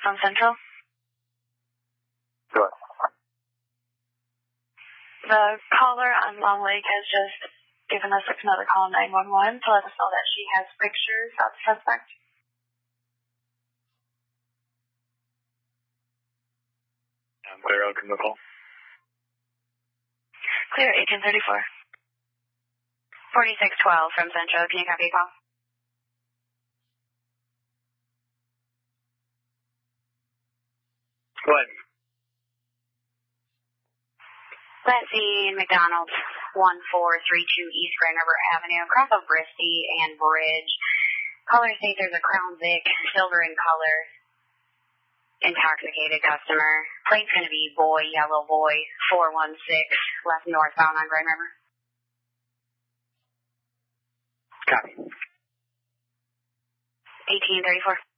from Central. Go ahead. The caller on Long Lake has just given us another call on 911 to let us know that she has pictures of the suspect. Clear, I'll give the call. Clear, 1834. 4612 from Central. Can you copy a call? Go ahead. Betsy McDonald, 1432 East Grand River Avenue, across of Bristy and Bridge. Caller states there's a Crown Vic, silver in color, intoxicated customer. Plate's going to be boy, yellow boy, 416, left northbound on Grand River. Copy. 1834.